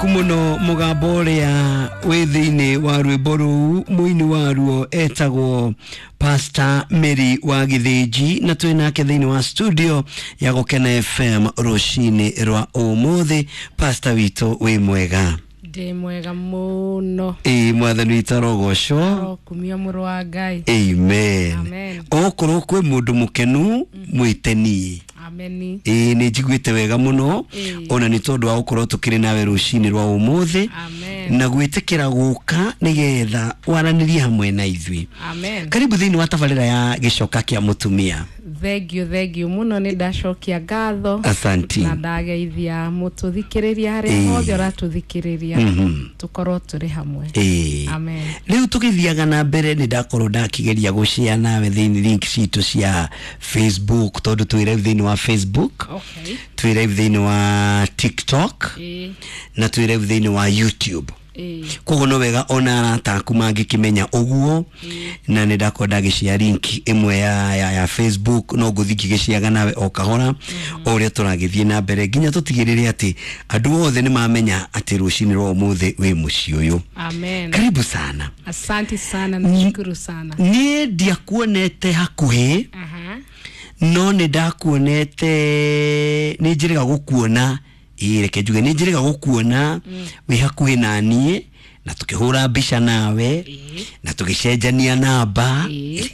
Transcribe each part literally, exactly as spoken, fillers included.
kumuno mugambore ya wethine wa rwimbo ruu muini waruo etagwo Pastor Mary wa Githiji na twinake thini wa studio ya Gokena F M roshini rwa umuthi. Pastor wito wi mwega? Ndi mwega muno. E mwathani wita rogosho kumia muru wa Ngai. Amen. Amen. Okorwo kwe mundu mukenu mwiteni. Amen. E ni jigwite wega muno ona ni tondu wa ukorwo tukiri nawe rushini rwa umuthi. Amen. Na gwitikira guka nigetha waranirie hamwe na ithwi. Amen. Karibu thini wa tabarira ya gicoka kia mutumia. Thank you, thank you muno ni ndacokia ngatho. Asanti. Na ndageithia mututhikiriria hari hothe uratuthikiriria. Mhm. Tukorwo turi hamwe. Eh. Amen. Riu tukithiaga na mbere ni ndakorwo ndakigeria gushare nawe thini link citu cia Facebook tondu twire thini wa Facebook. Okay. Twire thini wa TikTok. Eh. Na twire thini wa YouTube. Eh. Kogo no wega ona arataku mangikimenya oguo na ni ndakonda gishia link imwe ya ya, ya Facebook no guthiki gishiaga nawe o kahora oria turagithie na mbere ginya tutigirire ati andu othe ni mamenya ati rushini rwa umuthi wi muci uyu. Amen. Karibu sana. Asante sana, nashukuru sana. Ni ndia kuonete hakuhi. Aha. No ni ndakuonete ni njiriga gukuona ireke njuge ni njiriga gukuona mm. wi hakuhi na nie na tukihura mbica nawe e. na tugicenjania namba e.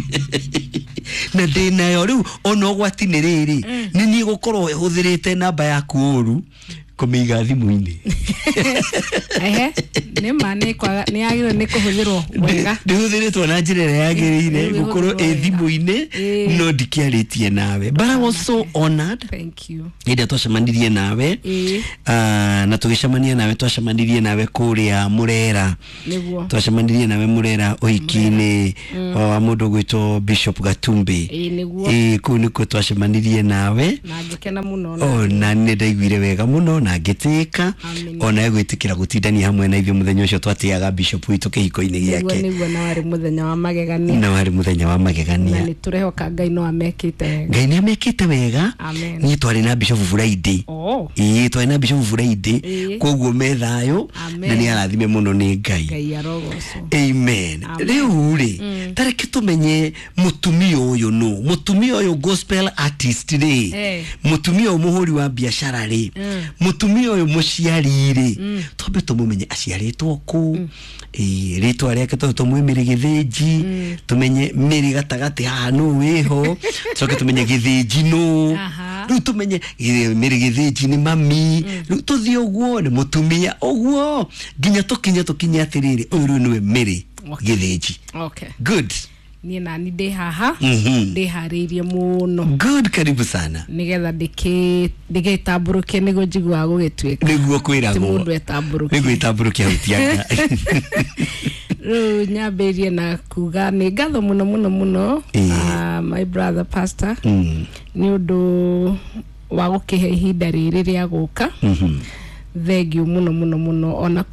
na ndina yo riu ono gwati ni riri mm. ni ni gukorwo huthirite namba yaku uru kumiga thimu-ini. Ehe, ni mane kwa ni agiro ni kuhuthirwo wega. Ndihuthiritwo na njira yagirire gukorwo e thimu-ini no ndikiaritie nawe. But I was so honored. Thank you. Ida twacemanirie nawe. Eh. Ah na tugicemania nawe twacemanirie nawe kuria Murera. Niguo. Twacemanirie nawe Murera oikini wa mundu gwitwo Bishop Gatumbi. Eh niguo. Eh ku niko twacemanirie nawe. Na ngikena muno. Oh na ni ndaiguire wega muno na ngitika ona egwitikira gutindania hamwe na ithio muthenya ucio twatiaga Bishop witu kihiko-ini giake. Niguo na wari muthenya wa magegania. Na wari muthenya wa magegania. Na ni turehoka Ngai no amekite wega. Ngai ni amekite wega. Amen. Ni twari na Bishop Friday. Oh. Eh twari na Bishop Friday koguo methayo na ni arathime muno ni Ngai. Ngai arogoco. Amen. Riu ri tareke tumenye mutumia uyu no mutumia uyu gospel artist ri mutumia umuhuri wa biashara ri mutumia uyu muciari ri tobe tumumenye aciaritwo ku eh ritwa riake to tumwimire Githiji tumenye Mary gatagati haha no wiho coke tumenye Githiji no riu tumenye Mary Githiji ni mami riu tuthio guo ni mutumia oguo ginya tukinya tukinya atiriri uyu niwe Mary Githiji. Okay. Good. Ni nani ndi haha Mhm. ndi haririe muno. Good, karibu sana. Nigetha ndike ndike taburuke nigo njigwa gugitwika. Niguo kwiragwo. Mundu etaburuke. Niguo etaburuke hutianga. Ru nyaberie na kuga ni ngatho muno muno muno uh, my brother pastor. Mm. Ni undu wa gukihe ihinda riri ria guka. Mhm. Thank you muno muno muno ona